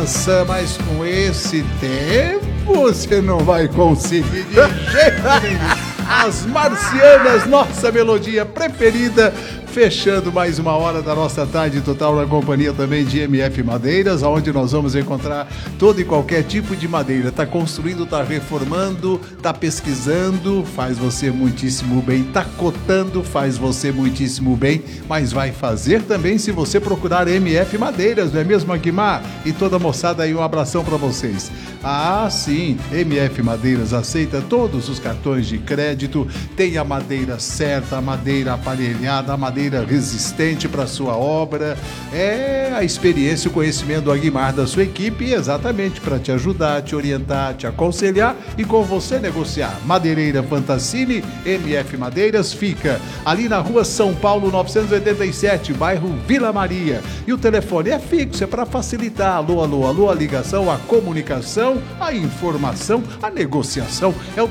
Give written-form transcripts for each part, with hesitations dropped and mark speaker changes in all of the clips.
Speaker 1: Mas com esse tempo você não vai conseguir de jeito nenhum. As Marcianas, nossa melodia preferida, fechando mais uma hora da nossa tarde total na companhia também de MF Madeiras, onde nós vamos encontrar todo e qualquer tipo de madeira. Tá construindo, tá reformando, tá pesquisando, faz você muitíssimo bem, tá cotando, faz você muitíssimo bem, mas vai fazer também se você procurar MF Madeiras, não é mesmo, Aguimar? E toda a moçada aí, um abração para vocês. Ah, sim, MF Madeiras aceita todos os cartões de crédito, tem a madeira certa, a madeira aparelhada, a madeira resistente para sua obra. É a experiência e o conhecimento do Aguimar, da sua equipe, exatamente para te ajudar, te orientar, te aconselhar e com você negociar. Madeireira Fantassini, MF Madeiras, fica ali na rua São Paulo 987, bairro Vila Maria. E o telefone é fixo, é para facilitar. Alô, alô, alô, a ligação, a comunicação, a informação, a negociação. É o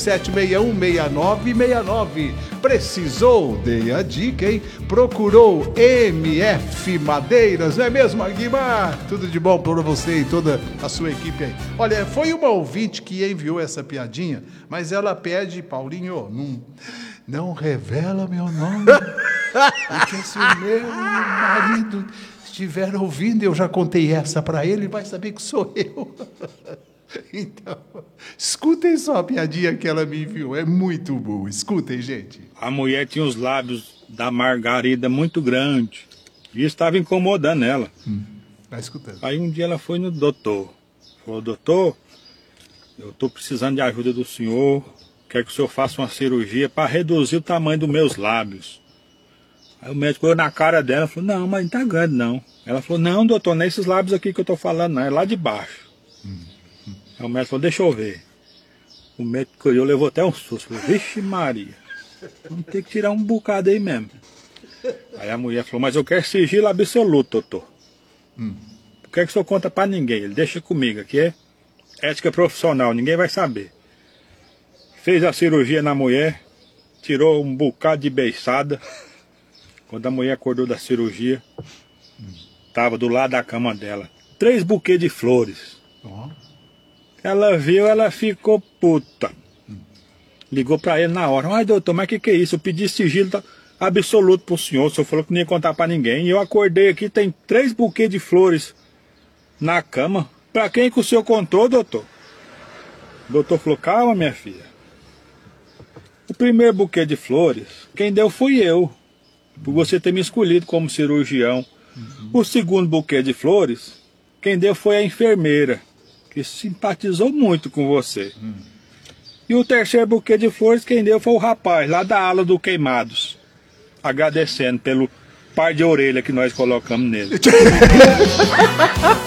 Speaker 1: 3761-6969. Precisou? Dei a dica, hein? Procurou MF Madeiras, não é mesmo, Aguimar? Tudo de bom para você e toda a sua equipe aí. Olha, foi uma ouvinte que enviou essa piadinha, mas ela pede, Paulinho, não revela meu nome, porque se o meu marido estiver ouvindo, eu já contei essa para ele, vai saber que sou eu. Então, escutem só a piadinha que ela me enviou, é muito boa. Escutem, gente.
Speaker 2: A mulher tinha os lábios da Margarida muito grandes e estava incomodando ela.
Speaker 1: Vai escutando.
Speaker 2: Aí um dia ela foi no doutor. Falou: doutor, eu estou precisando de ajuda do senhor, quero que o senhor faça uma cirurgia para reduzir o tamanho dos meus lábios. Aí o médico olhou na cara dela e falou: não, mas não está grande não. Ela falou: não, doutor, não é esses lábios aqui que eu estou falando não, é lá de baixo. Aí o médico falou: deixa eu ver. O médico olhou, levou até um susto. Falou: vixe Maria, vamos ter que tirar um bocado aí mesmo. Aí a mulher falou: mas eu quero sigilo absoluto, doutor. Por que o senhor conta pra ninguém? Ele: deixa comigo, aqui é ética profissional, ninguém vai saber. Fez a cirurgia na mulher, tirou um bocado de beiçada. Quando a mulher acordou da cirurgia, tava do lado da cama dela 3 buquês de flores. Ela viu, ela ficou puta. Ligou pra ele na hora: ai doutor, mas que é isso? Eu pedi sigilo absoluto pro senhor, o senhor falou que não ia contar pra ninguém. E eu acordei aqui, tem 3 buquês de flores na cama. Pra quem que o senhor contou, doutor? O doutor falou: calma, minha filha. O primeiro buquê de flores, quem deu fui eu, por você ter me escolhido como cirurgião. O segundo buquê de flores, quem deu foi a enfermeira, que simpatizou muito com você. E o terceiro buquê de flores, quem deu foi o rapaz, lá da ala do Queimados, agradecendo pelo par de orelha que nós colocamos nele.